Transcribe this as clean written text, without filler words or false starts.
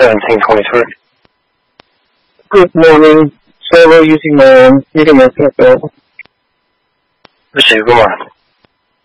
1723. Good morning. Server using my meeting access. Receive, go on.